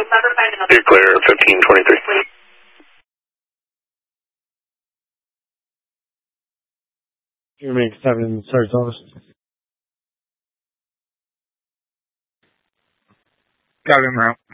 You're clear, 1523. You make 7 service office. Got him route.